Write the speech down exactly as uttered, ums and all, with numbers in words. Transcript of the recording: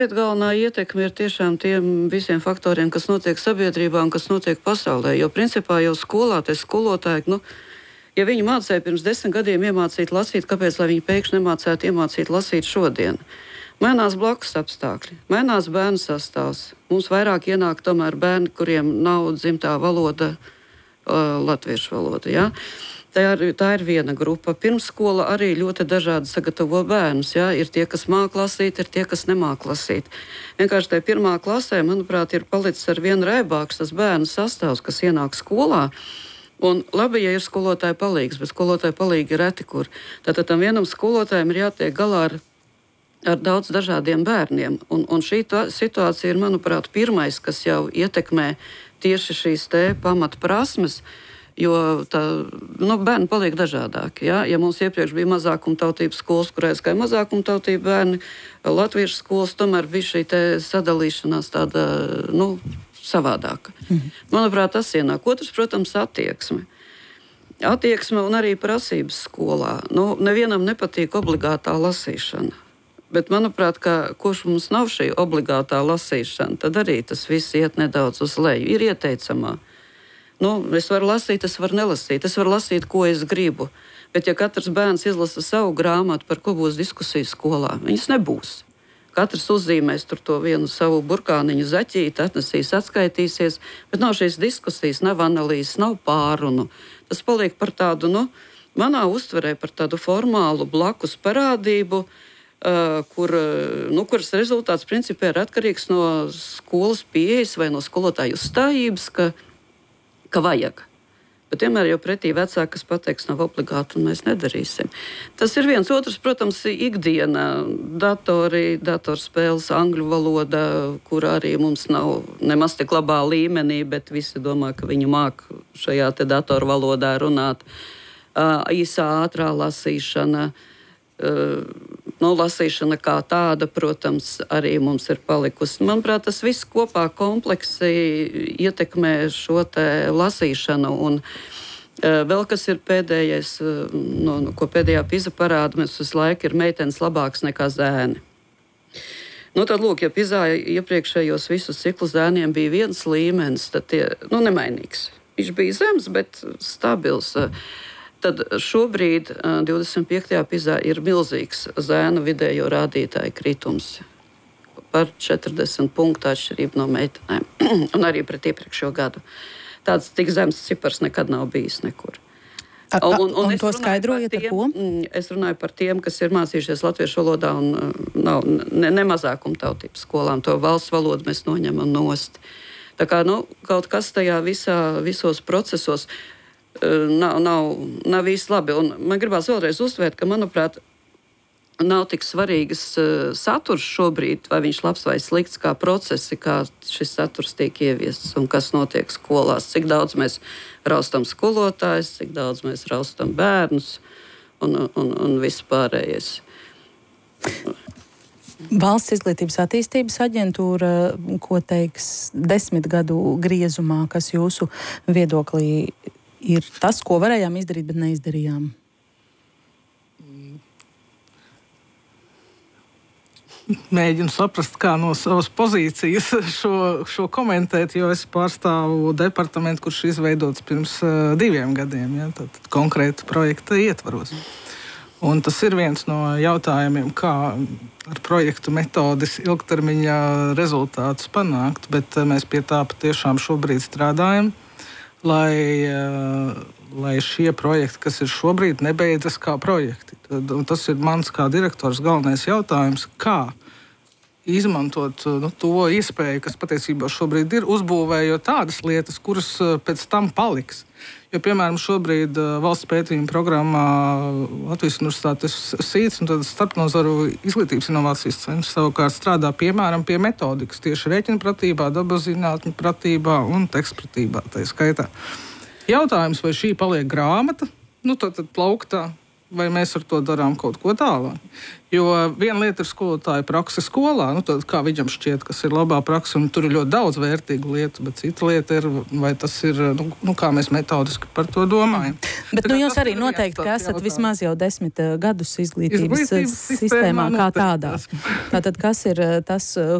Galvenā ietekme ir tiešām tiem visiem faktoriem, kas notiek sabiedrībā un kas notiek pasaulē. Jo principā jau skolā tie skolotāji, nu, ja viņi mācīja pirms desmit gadiem iemācīt lasīt, kāpēc lai viņi pēkšņi nemācētu iemācīt lasīt šodien? Mainās blakus apstākļi, mainās bērnu sastāvs. Mums vairāk ienāk tomēr bērni, kuriem nav dzimtā valoda, uh, latviešu valoda. Ja? Tā ir, tā ir viena grupa. Pirmsskola arī ļoti dažādi sagatavo bērnus. Ja? Ir tie, kas māk lasīt, ir tie, kas nemāk lasīt. Vienkārši tajā pirmā klasē, manuprāt, ir palicis ar vienu raibāks tas bērnu sastāvs, kas ienāk skolā. Un labi, ja ir skolotāja palīgs, bet skolotāja palīgi ir reti kur. Tātad tam vienam skolotājam ir jātiek galā ar, ar daudz dažādiem bērniem. Un, un šī tā, situācija ir, manuprāt, pirmais, kas jau ietekmē tieši šīs te pamatprasmes. Jo tā, nu, bērni paliek dažādāki. Ja? Ja mums iepriekš bija mazākumtautības skolas, kur aizgāja mazākumtautību bērni, latviešu skolas, tomēr bija šī sadalīšanās tāda, nu, savādāka. Mhm. Manuprāt, tas ienāk. Otrs, protams, attieksme. Attieksme un arī prasības skolā. Nu, nevienam nepatīk obligātā lasīšana. Bet, manuprāt, ka kurš mums nav šī obligātā lasīšana, tad arī tas viss iet nedaudz uz leju. Ir ieteicamā. Nu, es varu lasīt, es varu nelasīt. Es varu lasīt, ko es gribu. Bet, ja katrs bērns izlasa savu grāmatu, par ko būs diskusijas skolā, viņas nebūs. Katrs uzzīmēs tur to vienu savu burkāniņu zaķīti, atnesīs, atskaitīsies, bet nav šīs diskusijas, nav analīzes, nav pārunu. Tas paliek par tādu, nu, manā uztverē par tādu formālu blakus parādību, uh, kur, nu, kuras rezultāts principā ir atkarīgs no skolas pieejas vai no skolotāju uzstājības, ka ka vajag. Bet vienmēr jau pretī vecāki, kas pateiks, nav obligāti, un mēs nedarīsim. Tas ir viens. Otrs, protams, ikdiena, datori, datorspēles, angļu valoda, kur arī mums nav nemaz tik labā līmenī, bet visi domā, ka viņi māk šajā te datoru valodā runāt. Uh, īsā ātrā lasīšana. Uh, nu, lasīšana kā tāda, protams, arī mums ir palikusi. Manuprāt, tas viss kopā kompleksi ietekmē šo te lasīšanu. Un uh, vēl kas ir pēdējais, uh, no, no, ko pēdējā PISA parāda, mēs visu laiku ir meitenes labāks nekā zēni. Nu, tad, lūk, ja PISA iepriekšējos visus ciklus zēniem bija viens līmenis, tad tie, nu, nemainīgs. Viņš bija zems, bet stabils. Uh, Tad šobrīd, divdesmit piektajā PISA, ir milzīgs zēnu vidējo rādītāju kritums par četrdesmit punktu atšķirību no meitenēm. Un arī pret iepriekšējo gadu. Tāds tik zems cipars nekad nav bijis nekur. A, a, un, un, un to skaidrojat ar ko? Es runāju par tiem, kas ir mācījušies latviešu valodā un nav ne, ne mazākumtautības skolām. To valsts valodu mēs noņemam nost. Tā kā, nu, kaut kas tajā visā, visos procesos Nav, nav, nav īsti labi. Un man gribās vēlreiz uzsvērt, ka, manuprāt, nav tik svarīgas uh, saturs šobrīd, vai viņš labs vai slikts, kā procesi, kā šis saturs tiek ieviests un kas notiek skolās. Cik daudz mēs raustam skolotājus, cik daudz mēs raustam bērnus un, un, un viss pārējais. Valsts izglītības attīstības aģentūra, ko teiks desmit gadu griezumā, kas jūsu viedoklī ir tas, ko varējām izdarīt, bet neizdarījām? Mēģinu saprast, kā no savas pozīcijas šo, šo komentēt, jo es pārstāvu departamentu, kurš izveidots pirms uh, diviem gadiem, ja, tad konkrēta projekta ietvaros. Un tas ir viens no jautājumiem, kā ar projektu metodis ilgtermiņā rezultātus panākt, bet uh, mēs pie tā patiešām šobrīd strādājam. Lai, lai šie projekti, kas ir šobrīd, nebeidzas kā projekti. Tad, tas ir mans kā direktors galvenais jautājums, kā izmantot nu, to iespēju, kas patiesībā šobrīd ir, uzbūvējot tādas lietas, kuras pēc tam paliks. Jo, piemēram, šobrīd valsts pētījuma programmā Latvijas Universitātes SīDS un tad starpnozaru izglītības inovācijas centrs savukārt strādā, piemēram, pie metodikas tieši rēķinpratībā, dabaszinātņu pratībā un tekstpratībā. Tā skaitā. Jautājums, vai šī paliek grāmata, nu tad, tad plauktā, vai mēs ar to darām kaut ko tālāk. Jo viena lieta ir skolotāja prakse skolā, nu, tad, kā viņam šķiet, kas ir labā prakse, un tur ir ļoti daudz vērtīgu lietu, bet cita lieta ir, vai tas ir, nu, nu kā mēs metodiski par to domājam. Bet nu, jūs arī noteikti, ka esat jautājums. Vismaz jau desmit gadus izglītības, izglītības sistēmā kā tādā. Tātad, kas ir tas,